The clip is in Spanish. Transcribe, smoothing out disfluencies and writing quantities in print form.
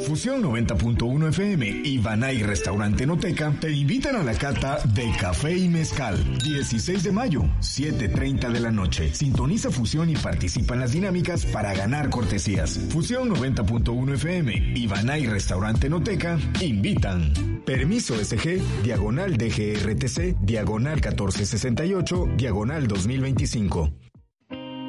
Fusión 90.1 FM y Banay Restaurante Noteca te invitan a la cata de café y mezcal. 16 de mayo, 7:30 de la noche. Sintoniza Fusión y participa en las dinámicas para ganar cortesías. Fusión 90.1 FM y Banay Restaurante Noteca invitan. Permiso SG, diagonal DGRTC, diagonal 1468, diagonal 2025.